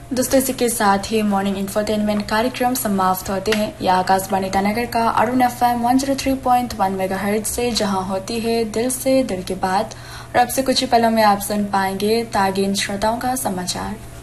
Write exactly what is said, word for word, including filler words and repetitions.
दोस्तों, इसी के साथ ही मॉर्निंग इंफोटेनमेंट कार्यक्रम समाप्त होते हैं। यह आकाशवाणी ईटानगर का Arun F M one zero three point one megahertz से, जहां होती है दिल से दिल की बात। और अब से कुछ ही पलों में आप सुन पाएंगे तागिन श्रोताओं का समाचार।